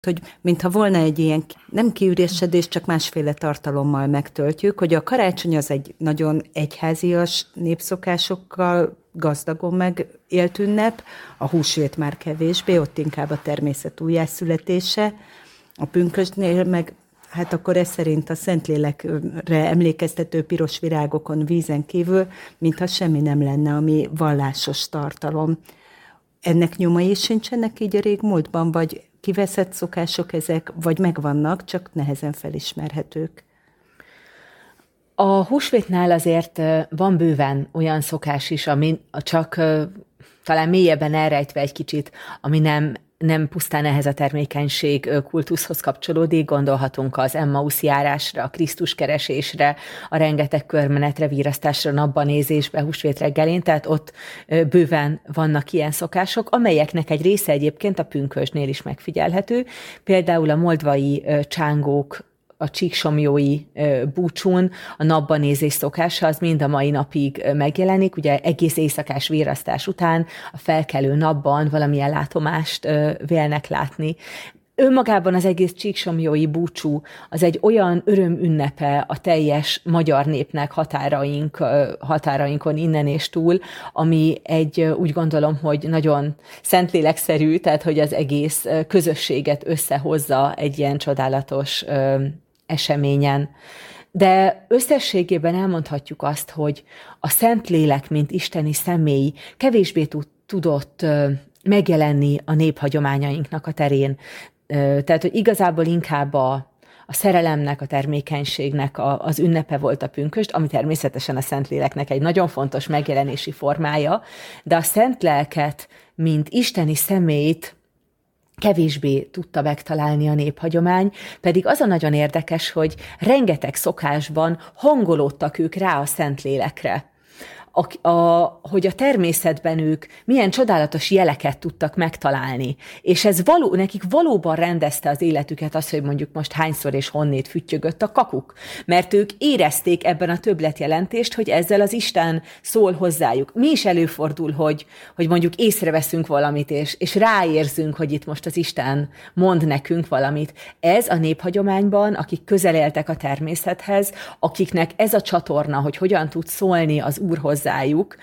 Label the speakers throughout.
Speaker 1: hogy mintha volna egy ilyen nem kiürésedés, csak másféle tartalommal megtöltjük, hogy a karácsony az egy nagyon egyházias népszokásokkal gazdagon megélt ünnep, a húsvét már kevésbé, ott inkább a természet újjászületése, a pünkösdnél meg hát akkor ez szerint a Szentlélekre emlékeztető piros virágokon, vízen kívül, mintha semmi nem lenne, ami vallásos tartalom. Ennek nyomai is sincsenek így a régmúltban, vagy kiveszett szokások ezek, vagy megvannak, csak nehezen felismerhetők?
Speaker 2: A húsvétnál azért van bőven olyan szokás is, ami csak talán mélyebben elrejtve egy kicsit, ami nem pusztán ehhez a termékenység kultuszhoz kapcsolódik, gondolhatunk az Emmaus járásra, a Krisztus keresésre, a rengeteg körmenetre, virasztásra, napbanézésbe, húsvét reggelén, tehát ott bőven vannak ilyen szokások, amelyeknek egy része egyébként a pünkösdnél is megfigyelhető, például a moldvai csángók, a csíksomjói búcsún a napbanézés szokása az mind a mai napig megjelenik, ugye egész éjszakás virasztás után a felkelő napban valamilyen látomást vélnek látni. Önmagában az egész csíksomjói búcsú az egy olyan örömünnepe a teljes magyar népnek határainkon innen és túl, ami úgy gondolom, hogy nagyon szentlélekszerű, tehát hogy az egész közösséget összehozza egy ilyen csodálatos eseményen. De összességében elmondhatjuk azt, hogy a Szentlélek, mint isteni személy kevésbé tudott megjelenni a néphagyományainknak a terén. Tehát, hogy igazából inkább a szerelemnek, a termékenységnek az ünnepe volt a pünkösd, ami természetesen a Szentléleknek egy nagyon fontos megjelenési formája, de a Szent Lelket, mint isteni személyt kevésbé tudta megtalálni a néphagyomány, pedig az a nagyon érdekes, hogy rengeteg szokásban hangolódtak ők rá a Szentlélekre. Hogy a természetben ők milyen csodálatos jeleket tudtak megtalálni, és ez nekik valóban rendezte az életüket az, hogy mondjuk most hányszor és honnét füttyögött a kakuk, mert ők érezték ebben a többletjelentést, hogy ezzel az Isten szól hozzájuk. Mi is előfordul, hogy mondjuk észreveszünk valamit, és ráérzünk, hogy itt most az Isten mond nekünk valamit. Ez a néphagyományban, akik közel éltek a természethez, akiknek ez a csatorna, hogy hogyan tud szólni az Úr hozzájuk,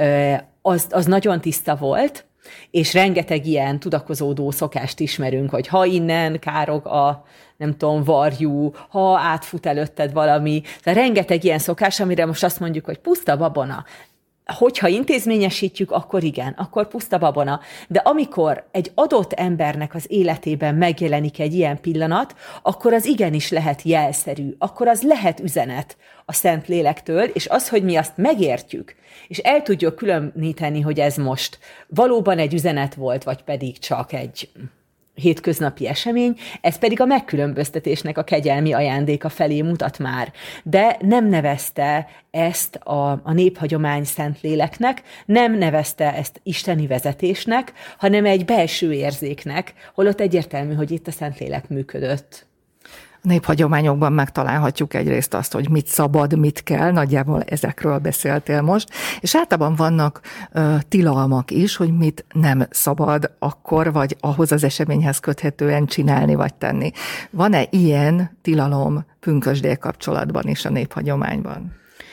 Speaker 2: az nagyon tiszta volt, és rengeteg ilyen tudakozódó szokást ismerünk, hogy ha innen károg a, nem tudom, varjú, ha átfut előtted valami, tehát rengeteg ilyen szokás, amire most azt mondjuk, hogy puszta babona. Hogyha intézményesítjük, akkor igen, akkor puszta babona. De amikor egy adott embernek az életében megjelenik egy ilyen pillanat, akkor az igenis lehet jelszerű, akkor az lehet üzenet a Szentlélektől, és az, hogy mi azt megértjük, és el tudjuk különíteni, hogy ez most valóban egy üzenet volt, vagy pedig csak egy hétköznapi esemény, ez pedig a megkülönböztetésnek a kegyelmi ajándéka felé mutat már. De nem nevezte ezt a néphagyomány Szentléleknek, nem nevezte ezt isteni vezetésnek, hanem egy belső érzéknek, holott egyértelmű, hogy itt a Szentlélek működött.
Speaker 3: Néphagyományokban megtalálhatjuk egyrészt azt, hogy mit szabad, mit kell, nagyjából ezekről beszéltél most, és általában vannak tilalmak is, hogy mit nem szabad akkor, vagy ahhoz az eseményhez köthetően csinálni, vagy tenni. Van-e ilyen tilalom pünkösddel kapcsolatban is a néphagyományban?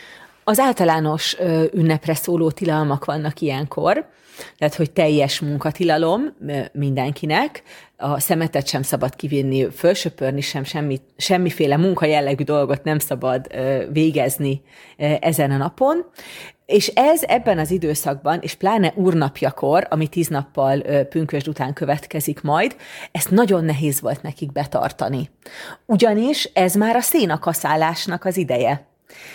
Speaker 2: Az általános ünnepre szóló tilalmak vannak ilyenkor, tehát, hogy teljes munkatilalom mindenkinek, a szemetet sem szabad kivinni, fölsöpörni sem, semmiféle munkajellegű dolgot nem szabad végezni ezen a napon, és ez ebben az időszakban, és pláne úrnapjakor, ami 10 nappal pünkösd után következik majd, ezt nagyon nehéz volt nekik betartani. Ugyanis ez már a szénakaszálásnak az ideje.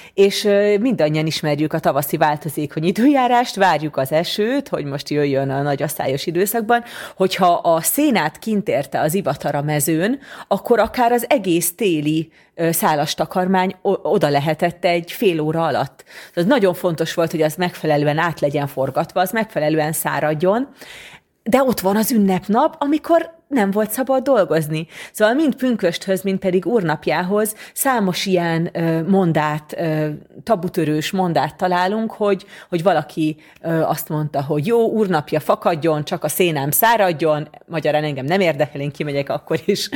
Speaker 2: És mindannyian ismerjük a tavaszi változékony időjárást, várjuk az esőt, hogy most jöjjön a nagy asszályos időszakban, hogyha a szénát kint érte az ivatar a mezőn, akkor akár az egész téli szálas takarmány oda lehetett egy fél óra alatt. Ez nagyon fontos volt, hogy az megfelelően át legyen forgatva, az megfelelően száradjon. de ott van az ünnepnap, amikor nem volt szabad dolgozni. Szóval mind pünkösthöz, mind pedig úrnapjához számos ilyen mondát, tabutörős mondát találunk, hogy valaki azt mondta, hogy jó, úrnapja fakadjon, csak a szénám száradjon, magyarán engem nem érdekel, én kimegyek akkor is